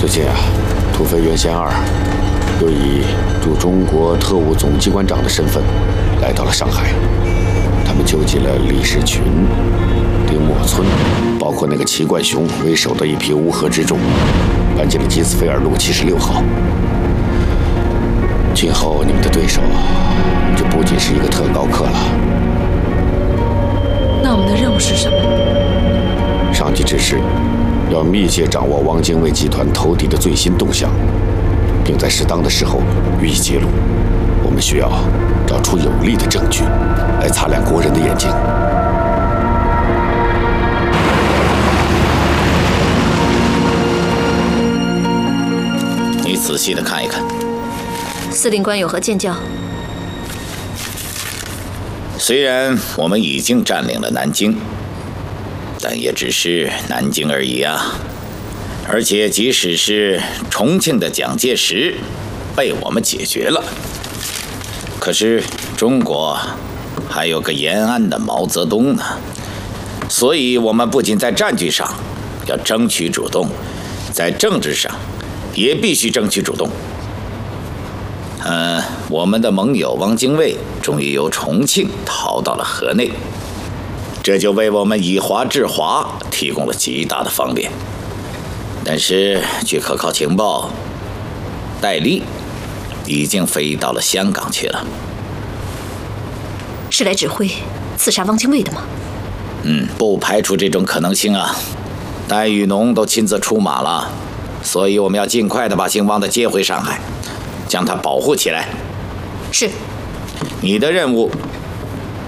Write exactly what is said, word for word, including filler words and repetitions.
最近啊，土匪原先二又以驻中国特务总机关长的身份来到了上海。他们纠集了李士群、丁默村，包括那个齐冠雄为首的一批乌合之众，搬进了吉斯菲尔路七十六号。今后你们的对手就不仅是一个特高课了。 那我们的任务是什么？ 上级指示，要密切掌握汪精卫集团投敌的最新动向，并在适当的时候予以揭露。我们需要找出有力的证据，来擦亮国人的眼睛。 你仔细的看一看。 司令官有何见教？ 虽然我们已经占领了南京，但也只是南京而已啊！而且即使是重庆的蒋介石被我们解决了，可是中国还有个延安的毛泽东呢。所以我们不仅在战局上要争取主动，在政治上也必须争取主动。嗯，我们的盟友汪精卫终于由重庆逃到了河内，这就为我们以华制华提供了极大的方便。但是据可靠情报，戴笠已经飞到了香港去了。 是来指挥刺杀汪精卫的吗？ 嗯，不排除这种可能性啊。戴雨农都亲自出马了，所以我们要尽快的把姓汪的接回上海，将他保护起来。 是。 你的任务